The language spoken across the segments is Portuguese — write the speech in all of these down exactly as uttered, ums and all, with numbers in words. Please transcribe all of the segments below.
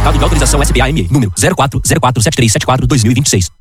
Certificado de autorização S B A M E, número zero quatro zero quatro sete três sete quatro dois mil e vinte e seis.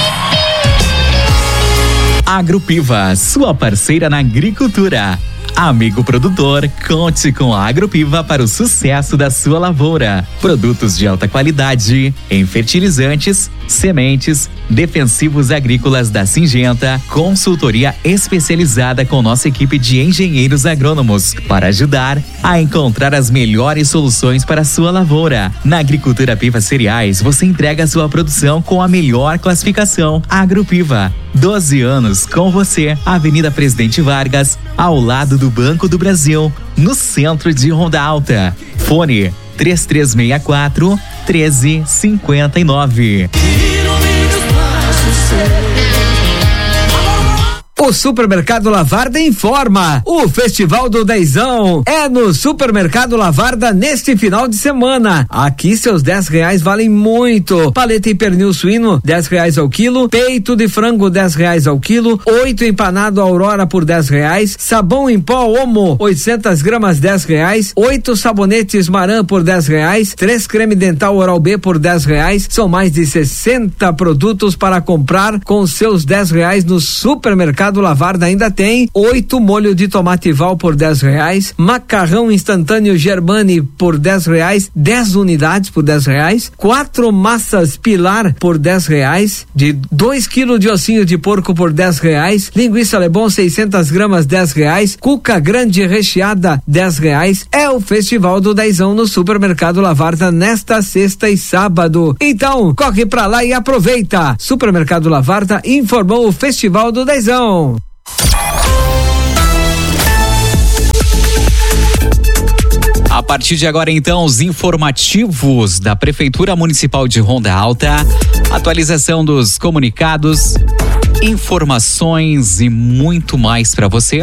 Agropiva, sua parceira na agricultura. Amigo produtor, conte com a Agropiva para o sucesso da sua lavoura. Produtos de alta qualidade em fertilizantes, sementes, defensivos agrícolas da Syngenta, consultoria especializada com nossa equipe de engenheiros agrônomos para ajudar a encontrar as melhores soluções para a sua lavoura. Na Agricultura Piva Cereais, você entrega a sua produção com a melhor classificação. Agropiva, doze anos com você. Avenida Presidente Vargas, ao lado do Banco do Brasil, no centro de Ronda Alta. Fone três três seis quatro, um três cinco nove. O Supermercado Lavarda informa: o Festival do Dezão é no Supermercado Lavarda neste final de semana. Aqui seus dez reais valem muito. Paleta e pernil suíno, dez reais ao quilo. Peito de frango, dez reais ao quilo. Oito empanado Aurora por dez reais. Sabão em pó Omo, oitocentas gramas, dez reais. Oito sabonetes Maran por dez reais. Três creme dental Oral B por dez reais. São mais de sessenta produtos para comprar com seus dez reais no Supermercado do Lavarda. Ainda tem oito molho de tomate Val por dez reais, macarrão instantâneo Germani por dez reais, dez unidades por dez reais, quatro massas Pilar por dez reais, de dois quilos de ossinho de porco por dez reais, linguiça Lebon seiscentas gramas dez reais, cuca grande recheada dez reais. É o Festival do Dezão no Supermercado Lavarda nesta sexta e sábado. Então corre pra lá e aproveita. Supermercado Lavarda informou o Festival do Dezão. A partir de agora, então, os informativos da Prefeitura Municipal de Ronda Alta, atualização dos comunicados, informações e muito mais para você.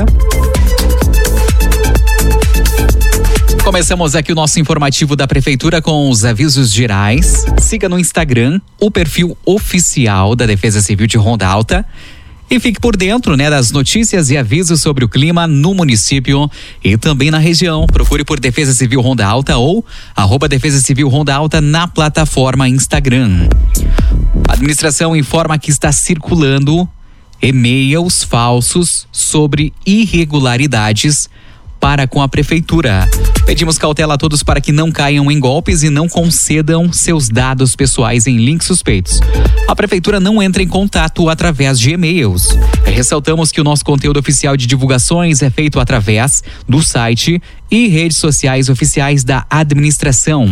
Começamos aqui o nosso informativo da Prefeitura com os avisos gerais. Siga no Instagram o perfil oficial da Defesa Civil de Ronda Alta. E fique por dentro, né, das notícias e avisos sobre o clima no município e também na região. Procure por Defesa Civil Ronda Alta ou arroba Defesa Civil Ronda Alta na plataforma Instagram. A administração informa que está circulando e-mails falsos sobre irregularidades para com a prefeitura. Pedimos cautela a todos para que não caiam em golpes e não concedam seus dados pessoais em links suspeitos. A prefeitura não entra em contato através de e-mails. Ressaltamos que o nosso conteúdo oficial de divulgações é feito através do site e redes sociais oficiais da administração.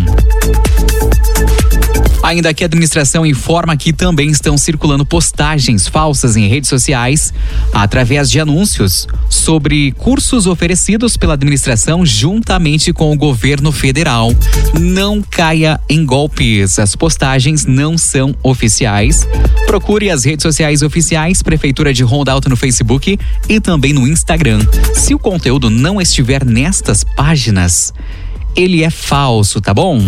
Ainda que a administração informa que também estão circulando postagens falsas em redes sociais através de anúncios sobre cursos oferecidos pela administração juntamente com o governo federal. Não caia em golpes. As postagens não são oficiais. Procure as redes sociais oficiais Prefeitura de Ronda Alta no Facebook e também no Instagram. Se o conteúdo não estiver nestas páginas, ele é falso, tá bom?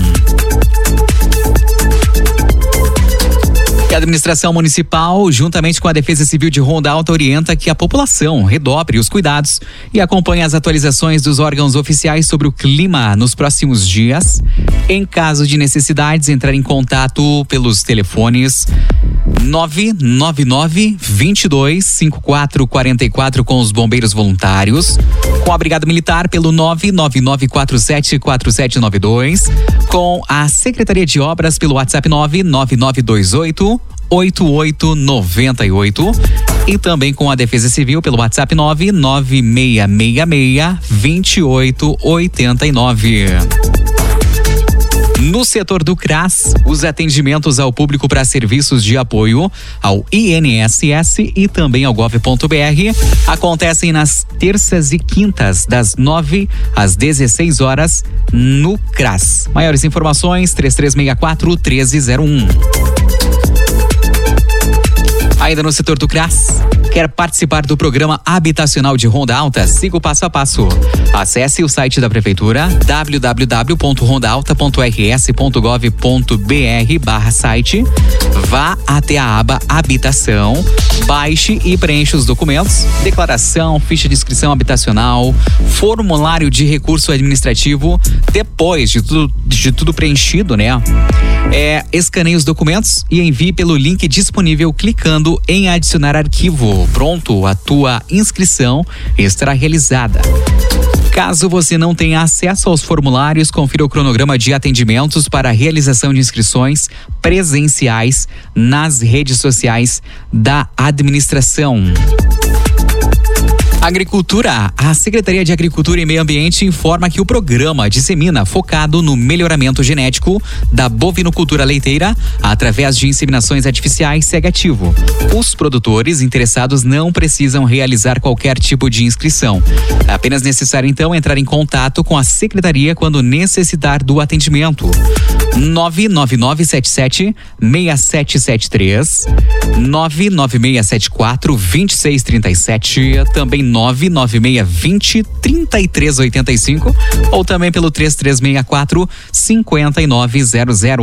E a administração municipal, juntamente com a Defesa Civil de Ronda Alta, orienta que a população redobre os cuidados e acompanhe as atualizações dos órgãos oficiais sobre o clima nos próximos dias. Em caso de necessidades, entrar em contato pelos telefones nove nove nove, vinte e dois, cinquenta e quatro quarenta e quatro com os bombeiros voluntários, com a Brigada Militar pelo nove nove nove quatro sete quatro sete nove dois, com a Secretaria de Obras pelo WhatsApp nove nove nove dois oito oito oito nove oito e também com a Defesa Civil pelo WhatsApp nove nove seis seis seis, dois oito oito nove. No setor do C R A S, os atendimentos ao público para serviços de apoio ao I N S S e também ao gov ponto br acontecem nas terças e quintas, das nove às dezesseis horas, no C R A S. Maiores informações, três três seis quatro, um três zero um. Ainda no setor do C R A S, Quer participar do programa habitacional de Ronda Alta? Siga o passo a passo. Acesse o site da Prefeitura w w w ponto ronda alta ponto r s ponto gov ponto b r barra site. Vá até a aba Habitação, baixe e preencha os documentos: declaração, ficha de inscrição habitacional, formulário de recurso administrativo. Depois de tudo, de tudo preenchido, né? É, escaneie os documentos e envie pelo link disponível clicando em adicionar arquivo. Pronto, a tua inscrição estará realizada. Caso você não tenha acesso aos formulários, confira o cronograma de atendimentos para a realização de inscrições presenciais nas redes sociais da administração. Agricultura. A Secretaria de Agricultura e Meio Ambiente informa que o programa Dissemina, focado no melhoramento genético da bovinocultura leiteira através de inseminações artificiais, segue ativo. Os produtores interessados não precisam realizar qualquer tipo de inscrição. É apenas necessário, então, entrar em contato com a Secretaria quando necessitar do atendimento. nove nove nove sete sete seis sete sete três, nove nove seis sete quatro dois seis três sete, também nove nove seis dois zero três três oito cinco ou também pelo três três seis quatro cinco nove zero zero.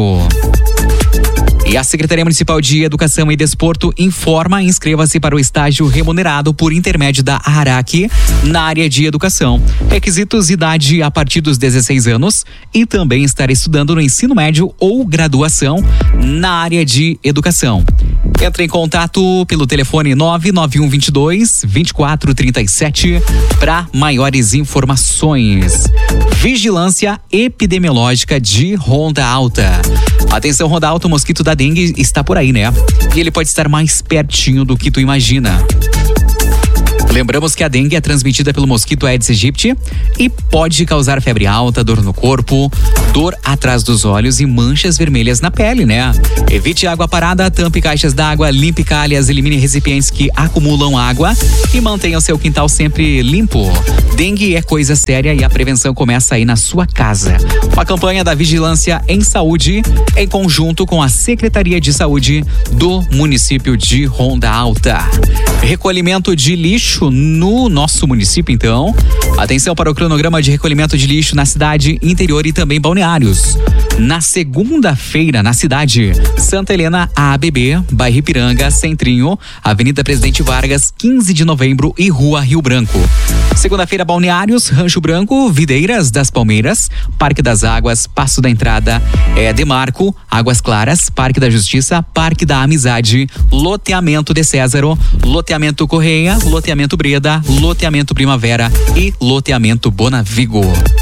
E a Secretaria Municipal de Educação e Desporto informa: inscreva-se para o estágio remunerado por intermédio da ARAC na área de educação. Requisitos: idade a partir dos dezesseis anos e também estar estudando no ensino médio ou graduação na área de educação. Entre em contato pelo telefone nove nove um dois dois, dois quatro três sete para maiores informações. Vigilância epidemiológica de Ronda Alta. Atenção, Ronda Alta, o mosquito da dengue está por aí, né? E ele pode estar mais pertinho do que tu imagina. Lembramos que a dengue é transmitida pelo mosquito Aedes aegypti e pode causar febre alta, dor no corpo, dor atrás dos olhos e manchas vermelhas na pele, né? Evite água parada, tampe caixas d'água, limpe calhas, elimine recipientes que acumulam água e mantenha o seu quintal sempre limpo. Dengue é coisa séria e a prevenção começa aí na sua casa. Uma campanha da Vigilância em Saúde em conjunto com a Secretaria de Saúde do município de Ronda Alta. Recolhimento de lixo no nosso município, então. Atenção para o cronograma de recolhimento de lixo na cidade, interior e também balneários. Na segunda-feira, na cidade, Santa Helena, A A B B, bairro Ipiranga, Centrinho, Avenida Presidente Vargas, quinze de novembro e Rua Rio Branco. Segunda-feira, balneários, Rancho Branco, Videiras das Palmeiras, Parque das Águas, Passo da Entrada, é, Demarco, Águas Claras, Parque da Justiça, Parque da Amizade, Loteamento de Césaro, Loteamento Correia, Loteamento Breda, Loteamento Primavera e Loteamento Bonavigo.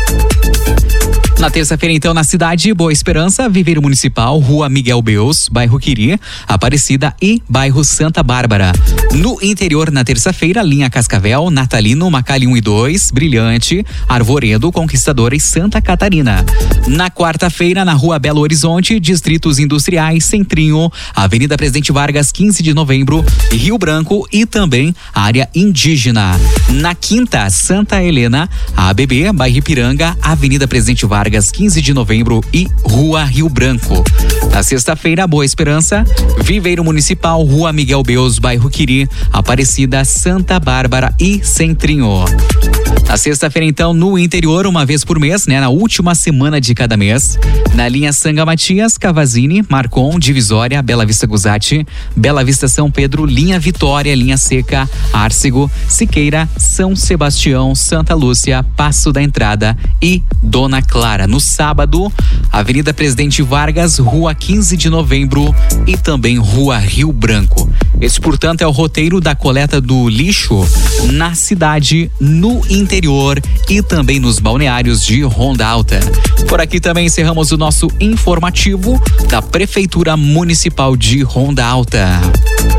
Na terça-feira, então, na cidade, Boa Esperança, Viveiro Municipal, Rua Miguel Beus, bairro Quiri, Aparecida e bairro Santa Bárbara. No interior, na terça-feira, linha Cascavel, Natalino, Macali um e dois, Brilhante, Arvoredo, Conquistadora e Santa Catarina. Na quarta-feira, na Rua Belo Horizonte, Distritos Industriais, Centrinho, Avenida Presidente Vargas, quinze de novembro, Rio Branco e também área indígena. Na quinta, Santa Helena, A B B, bairro Ipiranga, Avenida Presidente Vargas, quinze de novembro e Rua Rio Branco. Na sexta-feira, Boa Esperança, Viveiro Municipal, Rua Miguel Beus, bairro Quiri, Aparecida, Santa Bárbara e Centrinho. Na sexta-feira, então, no interior, uma vez por mês, né? Na última semana de cada mês, na linha Sanga Matias, Cavazini, Marcon, Divisória, Bela Vista Guzati, Bela Vista São Pedro, linha Vitória, linha Seca, Árcego, Siqueira, São Sebastião, Santa Lúcia, Passo da Entrada e Dona Clara. No sábado, Avenida Presidente Vargas, Rua quinze de novembro e também Rua Rio Branco. Esse, portanto, é o roteiro da coleta do lixo na cidade, no interior e também nos balneários de Ronda Alta. Por aqui também encerramos o nosso informativo da Prefeitura Municipal de Ronda Alta.